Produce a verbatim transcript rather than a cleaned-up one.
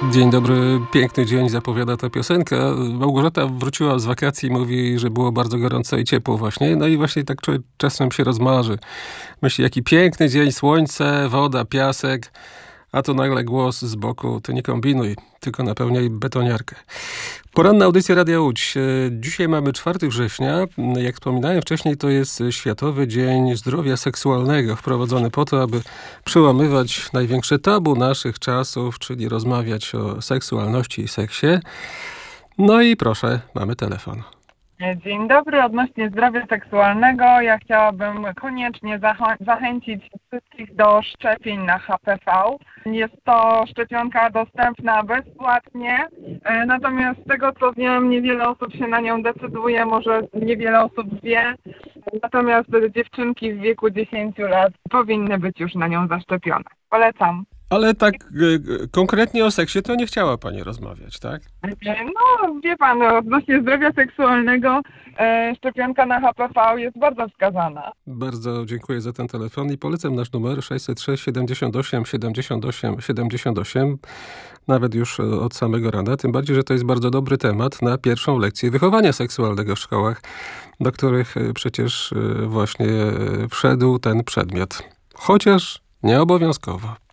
Dzień dobry, piękny dzień zapowiada ta piosenka. Małgorzata wróciła z wakacji i mówi, że było bardzo gorąco i ciepło właśnie. No i właśnie tak człowiek czasem się rozmarzy. Myśli, jaki piękny dzień, słońce, woda, piasek, a tu nagle głos z boku, ty nie kombinuj, tylko napełniaj betoniarkę. Poranna audycja Radia Łódź. Dzisiaj mamy czwartego września. Jak wspominałem wcześniej, to jest Światowy Dzień Zdrowia Seksualnego, wprowadzony po to, aby przełamywać największe tabu naszych czasów, czyli rozmawiać o seksualności i seksie. No i proszę, mamy telefon. Dzień dobry, odnośnie zdrowia seksualnego ja chciałabym koniecznie zach- zachęcić wszystkich do szczepień na H P V. Jest to szczepionka dostępna bezpłatnie, e, natomiast z tego co wiem, niewiele osób się na nią decyduje, może niewiele osób wie, natomiast dziewczynki w wieku dziesięciu lat powinny być już na nią zaszczepione. Polecam. Ale tak e, konkretnie o seksie to nie chciała pani rozmawiać, tak? No, wie pan, odnośnie zdrowia seksualnego e, szczepionka na H P V jest bardzo wskazana. Bardzo dziękuję za ten telefon i polecam nasz numer sześćset sześć siedemdziesiąt osiem siedemdziesiąt osiem siedemdziesiąt osiem, nawet już od samego rana, tym bardziej, że to jest bardzo dobry temat na pierwszą lekcję wychowania seksualnego w szkołach, do których przecież właśnie wszedł ten przedmiot. Chociaż nieobowiązkowo.